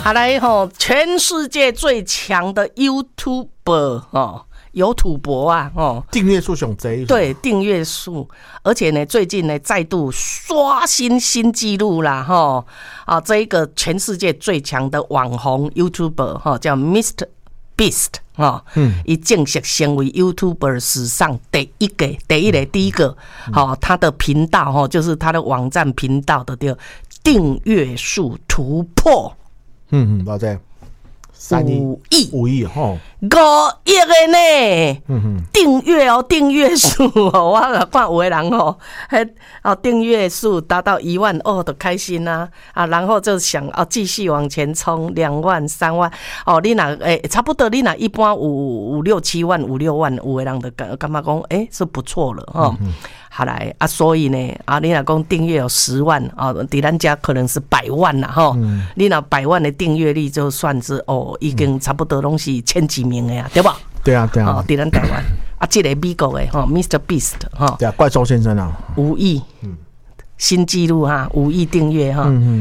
好来吼，全世界最强的 YouTuber 哦。有土博啊， 订阅数上多， 对，订阅数，而且呢，最近呢再度刷新新纪录啦，这一个全世界最强的网红 YouTuber 叫 Mr. Beast 他正式成为 YouTuber 史上第一个，他的频道就是他的网站频道的订阅数突破， 多少？5亿吼 ，5亿的呢，订阅数我看有的人订阅数达到1万就开心啊，然后就想继续往前冲2万3万你若差不多你若一般有5、6、7万5、6万，有的人就感觉讲是不错了好来所以呢你若讲订阅有10万在咱家可能是100万啦你若100万的订阅率就算是已经差不多拢是千几名的呀，对吧？ 对啊在咱台湾这个美国的Mr. Beast 对啊，怪兽先生啊 ，5亿新纪录5亿订阅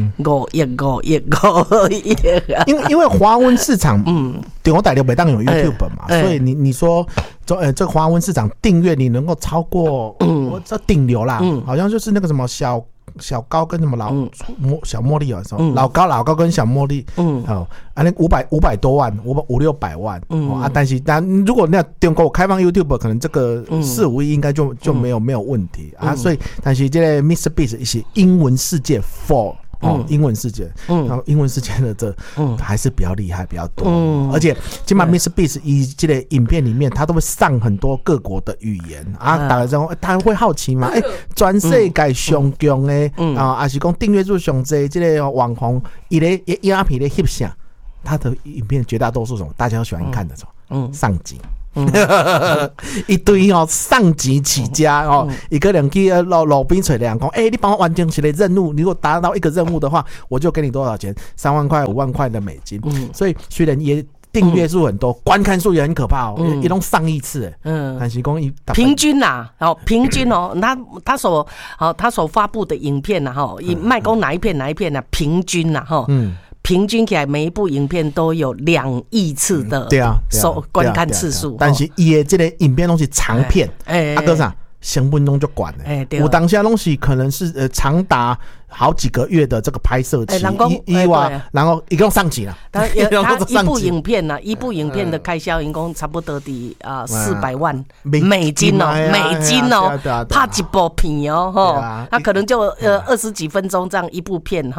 5亿因为华文市场中国大陆不当有 YouTube 嘛，所以你说这个华文市场订阅你能够超过这顶流啦，好像就是那个什么小高跟什么小茉莉什么老高跟小茉莉那500多万500、600万但如果那中国开放 YouTube 可能这个4、5亿应该就没有问题所以但是这个 Mr. Beast 是英文世界 for英文世界，然后英文世界的这还是比较厉害比较多而且今晚 Mr. Beast 以这个影片里面他都会上很多各国的语言大家说他会好奇嘛全世界上强的还是讲订阅数上多这个网红他的影片的翕相，他的影片绝大多数大家都喜欢看的上集一堆上级起家一个人去路边找人讲你帮我完成一个任务，如果达到一个任务的话我就给你多少钱，3万块5万块的美金所以虽然也订阅数很多观看数也很可怕一共上亿次但是说平均平均他所发布的影片以卖讲哪一片平均平均起来每一部影片都有2亿次的观看次数但是他的这个影片都是长片哥啥成本都就管了有当下东西可能是长达好几个月的这个拍摄期然后一共上集了他一部影片的开销一共差不多的400万美金拍一部片他可能就20几分钟这样一部片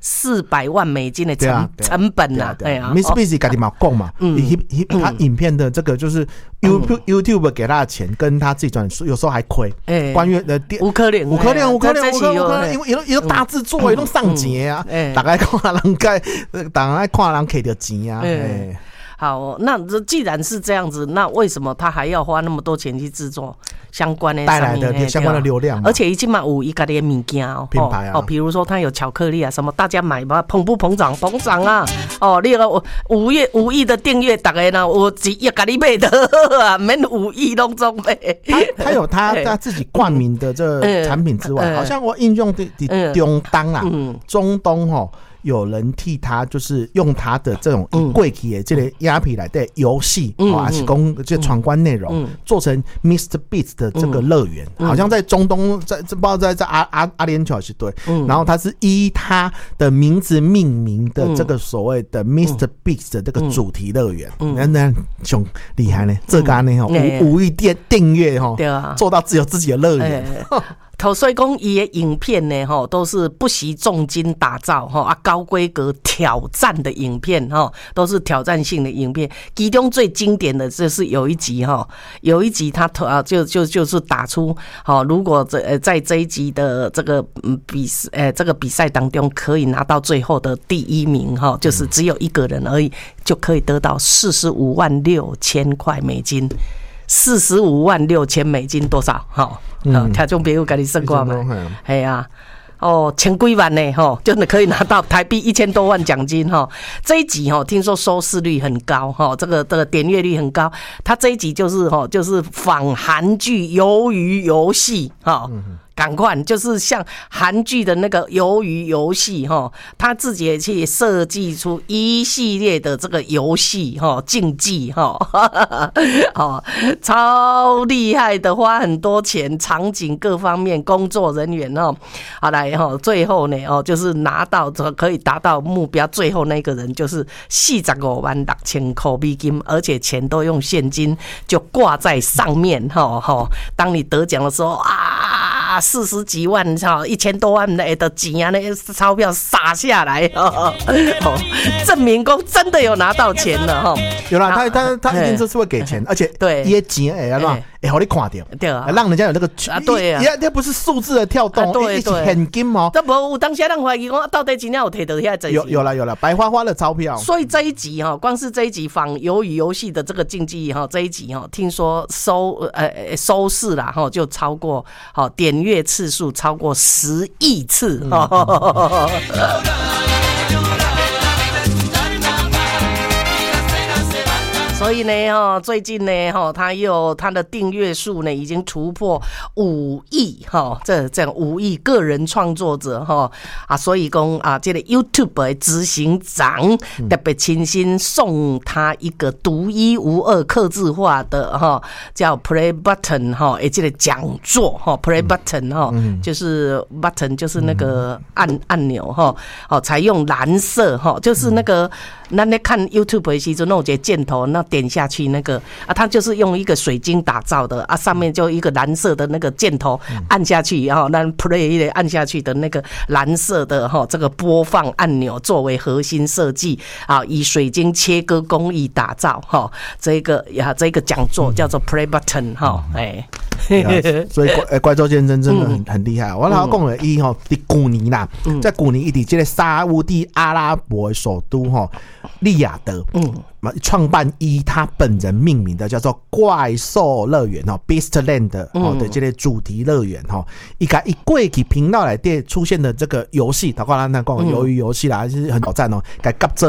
400万美金的成本啦 Mr. Beast 自己嘛讲嘛他影片的这个就是 YouTube 给他的钱跟他自己赚有时候还亏关于有可能因为也都大制作也都上钱大概看人看人摕到钱好，那既然是这样子，那为什么他还要花那么多钱去制作相关的带来的相关的流量？ 而且他现在有他的物件品牌比如说他有巧克力什么，大家买吧，膨不膨胀？膨胀啊！你个5亿的订阅，大概呢有1亿给你买的免5亿拢总买。 他有他自己冠名的这产品之外，好像我印象的中东有人替他就是用他的这种过去的这个影片来的游戏还是讲这闯关内容做成 Mr. Beast 的这个乐园好像在中东不知道在阿联酋是对然后他是依他的名字命名的这个所谓的 Mr. Beast 的这个主题乐园那很厉害呢这个呢5亿订阅做到只有自己的乐园所以讲他的影片呢都是不惜重金打造高规格挑战的影片都是挑战性的影片其中最经典的就是有一集他就是打出如果在这一集的这个比赛当中可以拿到最后的第1名就是只有一个人而已就可以得到45万6千块美金45万6千美金多少听众朋友给你算过吗千几万呢真的可以拿到台币1000多万奖金这一集听说收视率很高这个点阅率很高他这一集就是仿韩剧鱿鱼游戏赶快就是像韩剧的那个鱿鱼游戏哈，他自己也去设计出一系列的这个游戏哈，竞技哈，超厉害的，花很多钱，场景各方面，工作人员哈，好来哈，最后呢就是拿到可以达到目标，最后那个人就是456000块美金，而且钱都用现金就挂在上面哈。当你得奖的时候啊，40几万1000多万的钱啊，那钞票撒下来证明公真的有拿到钱了哈。 有啦，他一定就是会给钱，而且对， 也钱会让你看到， 对啊， 让人家有那个对啊， 那不是数字的跳动， 对， 现金哦。 这不有当下人怀疑讲到底真的有摕到遐这有了，白花花的钞票。 所以这一集光是这一集仿鱿鱼游戏的这个竞技这一集听说收视啦就超过点阅次数超过10亿次。所以呢，最近呢，他的订阅数呢已经突破5亿这样5亿个人创作者所以讲这个 YouTube 的执行长特别亲心送他一个独一无二客制化的叫 Play Button 这个讲座Play Button 就是 Button 就是那个按钮采用蓝色就是那个咱在看 YouTube 的时候，那有一个箭头，那点下去那个它就是用一个水晶打造的上面就一个蓝色的那个箭头按下去，然后那 Play 按下去的那个蓝色的这个播放按钮作为核心设计以水晶切割工艺打造这个讲座叫做 Play Button 所以怪兽先生真的很厉害。我老讲了伊在去年啦，在去年伊伫这个沙烏地阿拉伯的首都利雅得，创办以他本人命名的叫做怪兽乐园Beastland 的这个主题乐园伊过去频道内底出现的这个游戏，包括咱讲鱿鱼游戏啦，是很挑战给